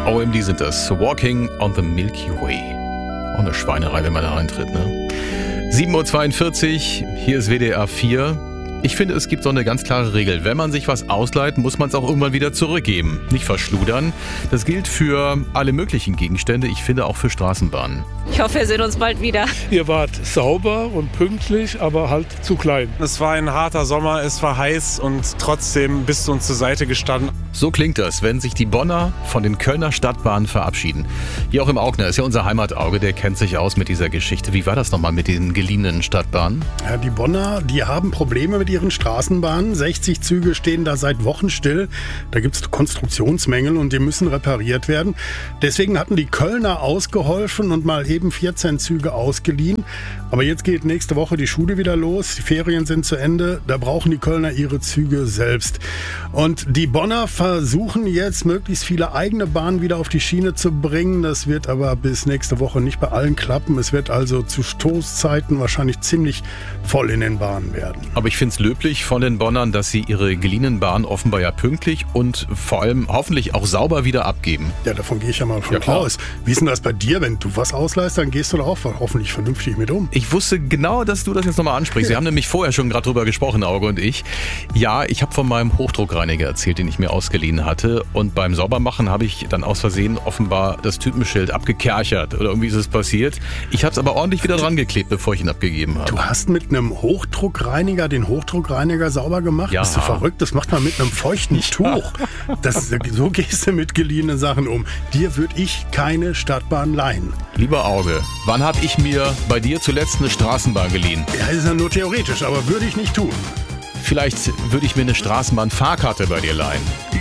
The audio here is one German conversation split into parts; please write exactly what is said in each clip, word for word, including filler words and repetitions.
O M D sind das. Walking on the Milky Way. Auch eine Schweinerei, wenn man da reintritt, ne? sieben Uhr zweiundvierzig, hier ist W D R vier. Ich finde, es gibt so eine ganz klare Regel. Wenn man sich was ausleiht, muss man es auch irgendwann wieder zurückgeben. Nicht verschludern. Das gilt für alle möglichen Gegenstände. Ich finde auch für Straßenbahnen. Ich hoffe, wir sehen uns bald wieder. Ihr wart sauber und pünktlich, aber halt zu klein. Es war ein harter Sommer, es war heiß und trotzdem bist du uns zur Seite gestanden. So klingt das, wenn sich die Bonner von den Kölner Stadtbahnen verabschieden. Joachim Augner ist ja unser Heimatauge, der kennt sich aus mit dieser Geschichte. Wie war das nochmal mit den geliehenen Stadtbahnen? Ja, die Bonner, die haben Probleme mit ihren Straßenbahnen. sechzig Züge stehen da seit Wochen still. Da gibt es Konstruktionsmängel und die müssen repariert werden. Deswegen hatten die Kölner ausgeholfen und mal eben vierzehn Züge ausgeliehen. Aber jetzt geht nächste Woche die Schule wieder los. Die Ferien sind zu Ende. Da brauchen die Kölner ihre Züge selbst. Und die Bonner versuchen jetzt, möglichst viele eigene Bahnen wieder auf die Schiene zu bringen. Das wird aber bis nächste Woche nicht bei allen klappen. Es wird also zu Stoßzeiten wahrscheinlich ziemlich voll in den Bahnen werden. Aber ich finde es löblich von den Bonnern, dass sie ihre geliehenen Bahnen offenbar ja pünktlich und vor allem hoffentlich auch sauber wieder abgeben. Ja, davon gehe ich ja mal von Ja, aus. Wie ist denn das bei dir? Wenn du was ausleihst, dann gehst du da auch hoffentlich vernünftig mit um. Ich wusste genau, dass du das jetzt nochmal ansprichst. Wir haben nämlich vorher schon gerade drüber gesprochen, Auge und ich. Ja, ich habe von meinem Hochdruckreiniger erzählt, den ich mir ausgeliehen hatte. Und beim Saubermachen habe ich dann aus Versehen offenbar das Typenschild abgekerchert. Oder irgendwie ist es passiert. Ich habe es aber ordentlich wieder dran geklebt, bevor ich ihn abgegeben habe. Du hast mit einem Hochdruckreiniger den Hochdruckreiniger sauber gemacht? Ja. Bist du verrückt? Das macht man mit einem feuchten Tuch. Das, so gehst du mit geliehenen Sachen um. Dir würde ich keine Stadtbahn leihen. Lieber Auge, wann habe ich mir bei dir zuletzt eine Straßenbahn geliehen? Ja, ist ja nur theoretisch, aber würde ich nicht tun. Vielleicht würde ich mir eine Straßenbahn-Fahrkarte bei dir leihen.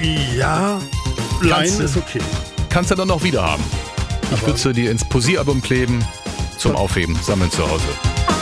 Ja, leihen Kannst du- ist okay. Kannst du dann noch wieder haben. Ich Aber- würde sie dir ins Posieralbum kleben, zum Aufheben, sammeln zu Hause.